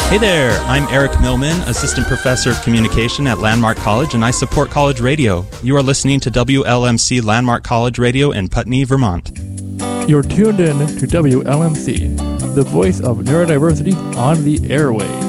Hey there, I'm Eric Millman, Assistant Professor of Communication at Landmark College, and I support college radio. You are listening to WLMC Landmark College Radio in Putney, Vermont. You're tuned in to WLMC, the voice of neurodiversity on the airwaves.